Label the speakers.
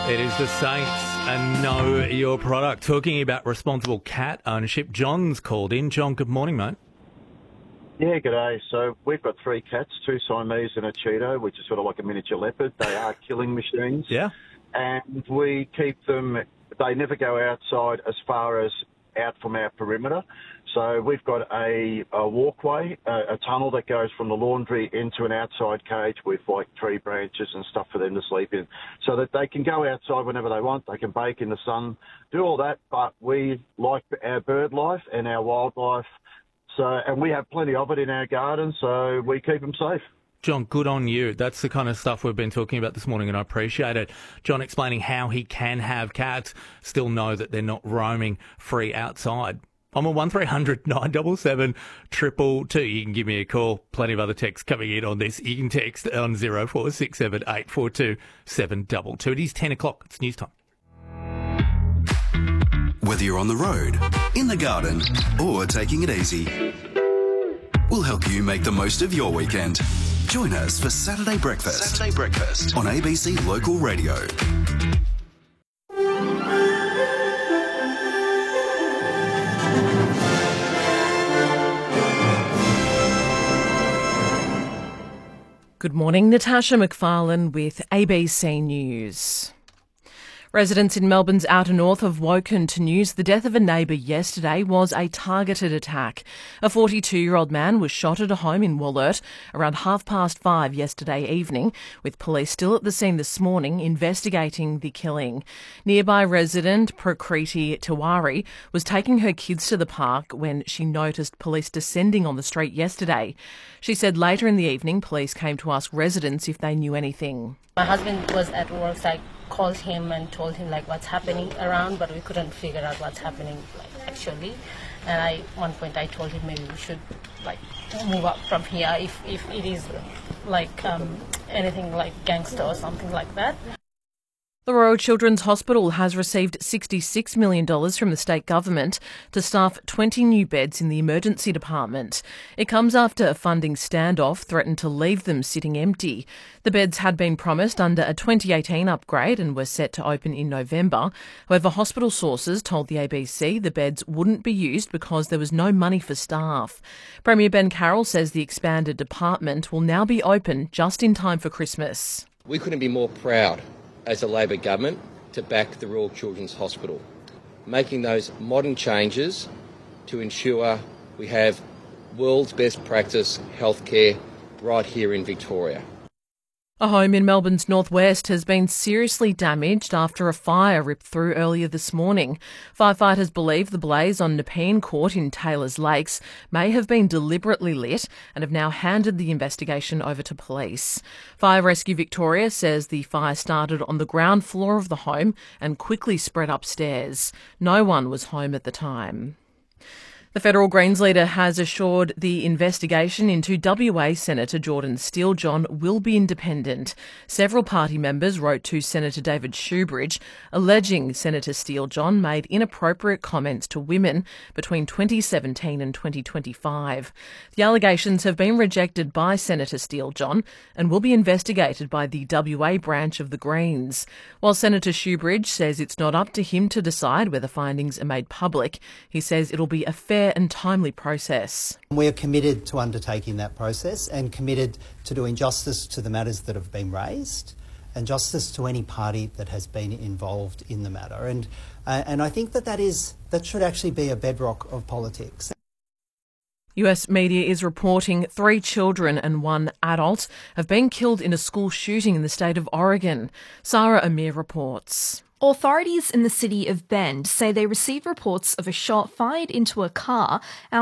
Speaker 1: It is the Saints and Know Your Product. Talking about responsible cat ownership, John's called in. John, good morning, mate.
Speaker 2: Yeah, g'day. So we've got 3 cats, 2 Siamese and a Cheeto, which is sort of like a miniature leopard. They are killing machines.
Speaker 1: Yeah.
Speaker 2: And we keep them, they never go outside as far as out from our perimeter. So we've got a walkway, a tunnel that goes from the laundry into an outside cage with like tree branches and stuff for them to sleep in, so that they can go outside whenever they want. They can bake in the sun, do all that. But we like our bird life and our wildlife, and we have plenty of it in our garden, so we keep them safe.
Speaker 1: John, good on you. That's the kind of stuff we've been talking about this morning, and I appreciate it. John explaining how he can have cats, still know that they're not roaming free outside. I'm on 1300 977 222. You can give me a call. Plenty of other texts coming in on this. You can text on 0467 842 722. It is 10 o'clock. It's news time.
Speaker 3: Whether you're on the road, in the garden, or taking it easy, we'll help you make the most of your weekend. Join us for Saturday Breakfast on ABC Local Radio.
Speaker 4: Good morning, Natasha McFarlane with ABC News. Residents in Melbourne's outer north have woken to news the death of a neighbour yesterday was a targeted attack. A 42-year-old man was shot at a home in Wollert around 5:30 yesterday evening, with police still at the scene this morning investigating the killing. Nearby resident Prakriti Tiwari was taking her kids to the park when she noticed police descending on the street yesterday. She said later in the evening police came to ask residents if they knew anything.
Speaker 5: My husband was at work, so I called him and told him what's happening around, but we couldn't figure out what's happening actually. And one point I told him maybe we should move up from here if it is anything like gangster or something like that.
Speaker 4: The Royal Children's Hospital has received $66 million from the state government to staff 20 new beds in the emergency department. It comes after a funding standoff threatened to leave them sitting empty. The beds had been promised under a 2018 upgrade and were set to open in November. However, hospital sources told the ABC the beds wouldn't be used because there was no money for staff. Premier Ben Carroll says the expanded department will now be open just in time for Christmas.
Speaker 6: We couldn't be more proud as a Labor government to back the Royal Children's Hospital, making those modern changes to ensure we have world's best practice healthcare right here in Victoria.
Speaker 4: A home in Melbourne's northwest has been seriously damaged after a fire ripped through earlier this morning. Firefighters believe the blaze on Nepean Court in Taylors Lakes may have been deliberately lit and have now handed the investigation over to police. Fire Rescue Victoria says the fire started on the ground floor of the home and quickly spread upstairs. No one was home at the time. The federal Greens leader has assured the investigation into WA Senator Jordan Steele-John will be independent. Several party members wrote to Senator David Shoebridge alleging Senator Steele-John made inappropriate comments to women between 2017 and 2025. The allegations have been rejected by Senator Steele-John and will be investigated by the WA branch of the Greens. While Senator Shoebridge says it's not up to him to decide whether findings are made public, he says it'll be a fair and timely process.
Speaker 7: We are committed to undertaking that process and committed to doing justice to the matters that have been raised and justice to any party that has been involved in the matter. And I think that should actually be a bedrock of politics.
Speaker 4: US media is reporting 3 children and 1 adult have been killed in a school shooting in the state of Oregon. Sarah Amir reports.
Speaker 8: Authorities in the city of Bend say they received reports of a shot fired into a car